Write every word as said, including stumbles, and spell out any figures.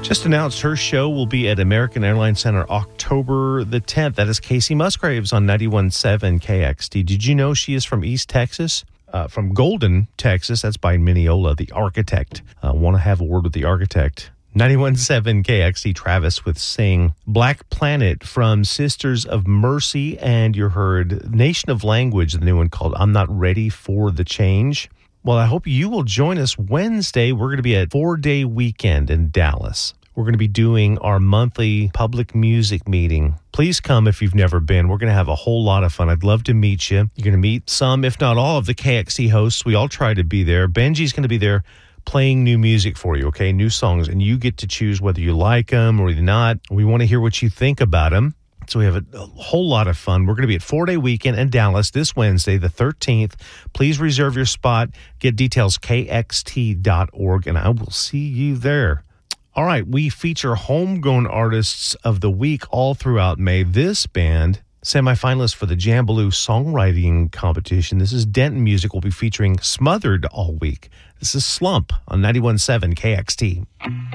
Just announced her show will be at American Airlines Center October the tenth. That is Casey Musgraves on ninety-one point seven K X T. Did you know she is from East Texas? Uh, from Golden, Texas. That's by Mineola, the architect. I uh, want to have a word with the architect. ninety-one point seven K X T, Travis with Sing. Black Planet from Sisters of Mercy. And you heard Nation of Language, the new one called I'm Not Ready for the Change. Well, I hope you will join us Wednesday. We're going to be at four-day weekend in Dallas. We're going to be doing our monthly public music meeting. Please come if you've never been. We're going to have a whole lot of fun. I'd love to meet you. You're going to meet some, if not all, of the K X T hosts. We all try to be there. Benji's going to be there playing new music for you, okay? New songs. And you get to choose whether you like them or not. We want to hear what you think about them. So we have a, a whole lot of fun. We're going to be at four-day weekend in Dallas this Wednesday, the thirteenth. Please reserve your spot. Get details, K X T dot org, and I will see you there. All right, we feature homegrown artists of the week all throughout May. This band, semifinalist for the Jambaloo Songwriting Competition. This is Denton Music. We'll be featuring Smothered all week. This is Slump on ninety-one point seven K X T.